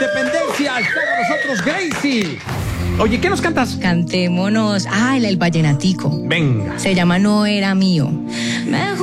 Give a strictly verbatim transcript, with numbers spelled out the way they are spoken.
Independencia. Está con nosotros Gracie. Oye, ¿qué nos cantas? Cantémonos. Ah, el, el vallenatico. Venga. Se llama No Era Mío. Me